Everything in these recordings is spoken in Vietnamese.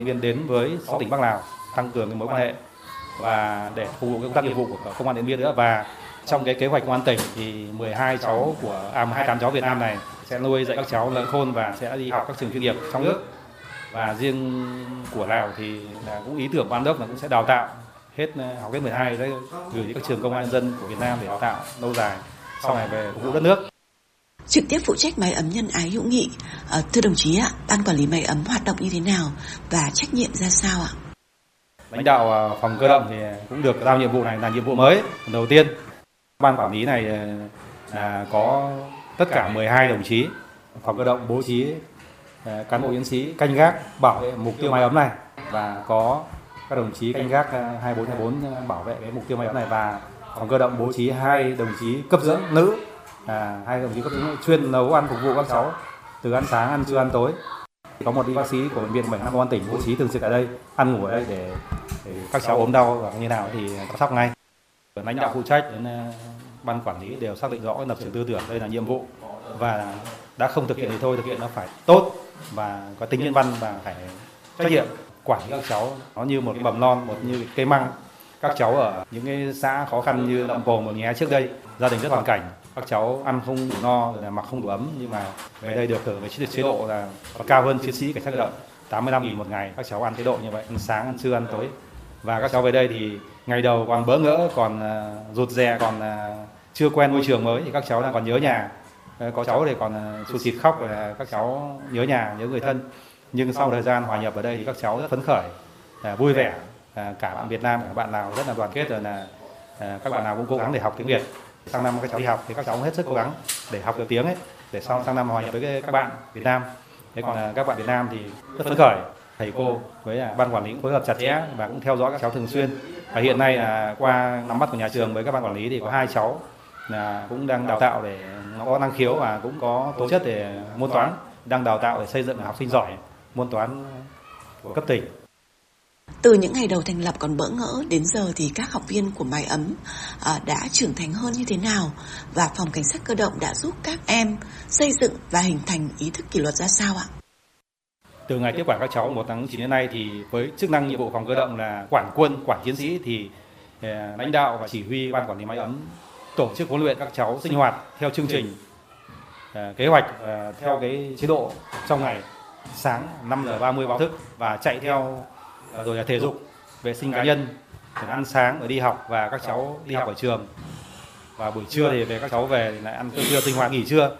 viên đến với 6 tỉnh Bắc Lào, tăng cường cái mối quan hệ và để phục vụ công tác nghiệp vụ của công an Điện Biên nữa. Và trong cái kế hoạch công an tỉnh thì 28 cháu Việt Nam này sẽ nuôi dạy các cháu lợn khôn và sẽ đi học các trường chuyên nghiệp trong nước. Và riêng của Lào thì là cũng ý tưởng ban đốc là cũng sẽ đào tạo hết học hết 12 đấy, gửi đi các trường công an nhân dân của Việt Nam để đào tạo lâu dài sau này về phục vụ đất nước. Trực tiếp phụ trách mái ấm nhân ái hữu nghị, thưa đồng chí ạ, ban quản lý mái ấm hoạt động như thế nào và trách nhiệm ra sao ạ? Lãnh đạo phòng cơ động thì cũng được giao nhiệm vụ này là nhiệm vụ mới. Đầu tiên, ban quản lý này có tất cả 12 đồng chí phòng cơ động bố trí cán bộ chiến sĩ canh gác bảo vệ mục tiêu mái ấm này, và có các đồng chí canh gác 24/24 bảo vệ cái mục tiêu mái ấm này, và phòng cơ động bố trí 2 đồng chí cấp dưỡng nữ, 2 đồng chí cấp dưỡng chuyên nấu ăn phục vụ các cháu từ ăn sáng, ăn trưa, ăn tối. Có một y bác sĩ của bệnh viện 75 công an tỉnh bố trí thường trực ở đây, ăn ngủ ở đây để các cháu ốm đau và như nào thì chăm sóc ngay. Lãnh đạo phụ trách đến ban quản lý đều xác định rõ lập trường tư tưởng đây là nhiệm vụ, và đã không thực hiện thì thôi, thực hiện nó phải tốt và có tính nhân văn và phải trách nhiệm. Quản lý các cháu nó như một cái mầm non, như cây măng. Các cháu ở những cái xã khó khăn như Nậm Pồ, Mường Nhé trước đây, gia đình rất hoàn cảnh, các cháu ăn không đủ no, rồi là mặc không đủ ấm, nhưng mà về đây được hưởng cái chế độ là còn cao hơn chiến sĩ cảnh sát cơ động, 85.000 một ngày. Các cháu ăn chế độ như vậy, ăn sáng, ăn trưa, ăn tối. Và các cháu về đây thì ngày đầu còn bỡ ngỡ, còn rụt rè, còn chưa quen môi trường mới thì các cháu còn nhớ nhà. Có cháu thì còn sụt sịt khóc, là các cháu nhớ nhà, nhớ người thân. Nhưng sau thời gian hòa nhập ở đây thì các cháu rất phấn khởi, vui vẻ. Cả bạn Việt Nam, cả bạn Lào rất là đoàn kết, rồi là các bạn nào cũng cố gắng để học tiếng Việt. Sang năm các cháu đi học thì các cháu cũng hết sức cố gắng để học được tiếng ấy, để sang năm hòa nhập với các bạn Việt Nam. Thế còn các bạn Việt Nam thì rất phấn khởi. Thầy cô với ban quản lý cũng phối hợp chặt chẽ và cũng theo dõi các cháu thường xuyên. Và hiện nay là qua nắm bắt của nhà trường với các ban quản lý thì có 2 cháu là cũng đang đào tạo để nó có năng khiếu và cũng có tố chất để môn toán, đang đào tạo để xây dựng học sinh giỏi môn toán của cấp tỉnh. Từ những ngày đầu thành lập còn bỡ ngỡ đến giờ thì các học viên của mái ấm đã trưởng thành hơn như thế nào, và phòng cảnh sát cơ động đã giúp các em xây dựng và hình thành ý thức kỷ luật ra sao ạ? Từ ngày tiếp quản các cháu 1 tháng 9 đến nay thì với chức năng nhiệm vụ phòng cơ động là quản quân, quản chiến sĩ, thì lãnh đạo và chỉ huy ban quản lý mái ấm tổ chức huấn luyện các cháu sinh hoạt theo chương trình kế hoạch, theo cái chế độ trong ngày. Sáng 5:30 báo thức và chạy theo, rồi là thể dục, vệ sinh cá nhân, ăn sáng rồi đi học, và các cháu đi học ở trường. Và buổi trưa thì các cháu về thì lại ăn cơm trưa, sinh hoạt nghỉ trưa,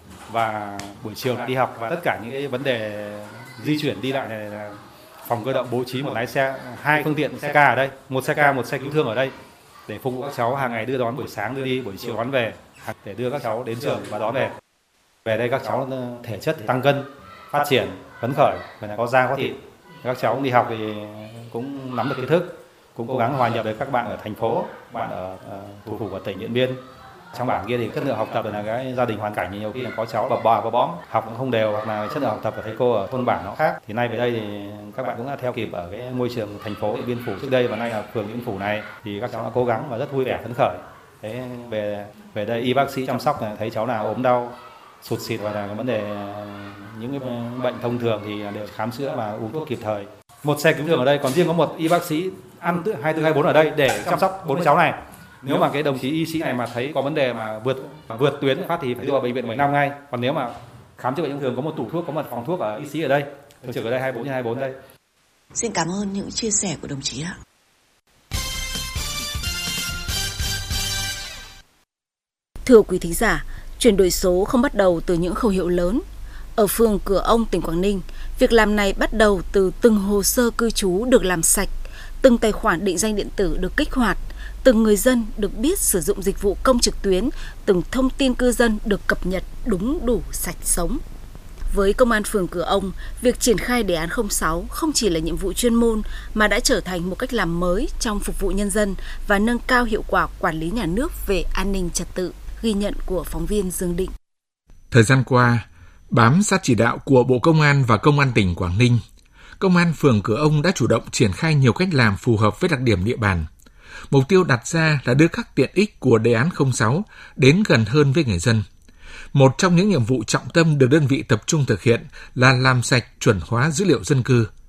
và buổi chiều lại đi học. Và tất cả những cái vấn đề di chuyển đi lại này là phòng cơ động bố trí một lái xe, 2 phương tiện xe ca ở đây, 1 xe ca, 1 xe cứu thương ở đây để phục vụ các cháu hàng ngày, đưa đón buổi sáng đưa đi, buổi chiều đón về, để đưa các cháu đến trường và đón về. Về đây các cháu thể chất tăng cân, phát triển, phấn khởi, phải là có da có thịt. Các cháu đi học thì cũng nắm được kiến thức, cũng cố gắng hòa nhập với các bạn ở thành phố, bạn ở thủ phủ của tỉnh Điện Biên. Trong bản kia thì chất lượng học tập là cái gia đình hoàn cảnh, nhiều khi là có cháu bập bõm, học cũng không đều, hoặc là chất lượng học tập của thầy cô ở thôn bản nó khác. Thì nay về đây thì các bạn cũng đã theo kịp ở cái môi trường thành phố Điện Biên Phủ trước đây, và nay là phường Điện Biên Phủ này thì các cháu đã cố gắng và rất vui vẻ phấn khởi. Thế về đây y bác sĩ chăm sóc là thấy cháu nào ốm đau, sụt sịt hoặc là vấn đề những cái bệnh thông thường thì đều khám chữa và uống thuốc kịp thời. 1 xe cứu thương ở đây, còn riêng có 1 y bác sĩ ăn 24/24 ở đây để chăm sóc 4 cháu này. Nếu mà cái đồng chí y sĩ này mà thấy có vấn đề mà vượt tuyến phát thì phải đưa vào bệnh viện 75 ngay. Còn nếu mà khám chữa bệnh thông thường có một tủ thuốc, có một phòng thuốc ở y sĩ ở đây, thường trực ở đây 24/24 đây. Xin cảm ơn những chia sẻ của đồng chí ạ. Thưa quý thính giả, chuyển đổi số không bắt đầu từ những khẩu hiệu lớn. Ở phường Cửa Ông, tỉnh Quảng Ninh, việc làm này bắt đầu từ từng hồ sơ cư trú được làm sạch, từng tài khoản định danh điện tử được kích hoạt, từng người dân được biết sử dụng dịch vụ công trực tuyến, từng thông tin cư dân được cập nhật đúng đủ sạch sống. Với Công an phường Cửa Ông, việc triển khai đề án 06 không chỉ là nhiệm vụ chuyên môn mà đã trở thành một cách làm mới trong phục vụ nhân dân và nâng cao hiệu quả quản lý nhà nước về an ninh trật tự, ghi nhận của phóng viên Dương Định. Thời gian qua, bám sát chỉ đạo của Bộ Công an và Công an tỉnh Quảng Ninh, Công an phường Cửa Ông đã chủ động triển khai nhiều cách làm phù hợp với đặc điểm địa bàn. Mục tiêu đặt ra là đưa các tiện ích của đề án 06 đến gần hơn với người dân. Một trong những nhiệm vụ trọng tâm được đơn vị tập trung thực hiện là làm sạch chuẩn hóa dữ liệu dân cư.